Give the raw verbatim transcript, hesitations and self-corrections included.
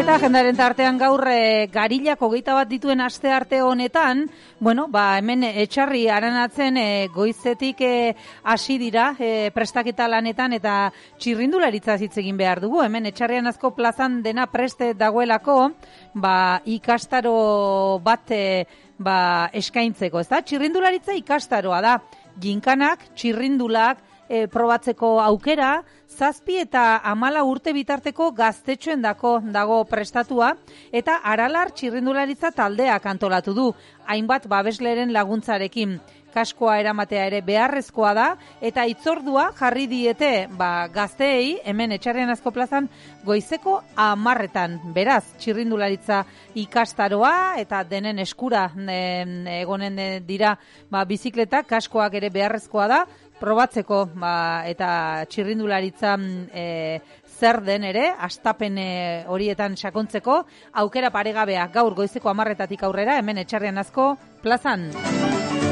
Eta agendaren tartean gaur e, garilak hogeita bat dituen aste arte honetan, bueno, ba, hemen etxarri aranatzen e, goizetik e, hasi dira e, prestaketa lanetan eta txirrindularitza hitz egin behar dugu. Hemen etxarrian asko plazan dena preste dagoelako, ba, ikastaro bat e, ba, eskaintzeko, ez da? Txirrindularitza ikastaroa da, ginkanak, txirrindulak, E, probatzeko aukera, zazpi eta amala urte bitarteko gaztetxoen dako dago prestatua, eta Aralar txirrindularitza taldeak antolatu du, hainbat babesleren laguntzarekin. Kaskoa eramatea ere beharrezkoa da, eta itzordua jarri diete ba, gazteei, hemen etxarrian asko plazan, goizeko amarretan. Beraz, txirrindularitza ikastaroa, eta denen eskura e, egonen dira ba, bizikletak, kaskoak ere beharrezkoa da, probatzeko ba, eta txirrindularitza e, zer den ere, astapen e, horietan sakontzeko, aukera paregabea gaur goizeko amarretatik aurrera, hemen etxarrian asko plazan.